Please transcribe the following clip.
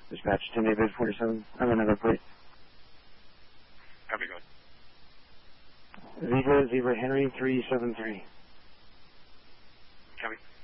Dispatch 10 David 47. I'm another plate. Copy, go ahead. Zebra Henry 373. Copy.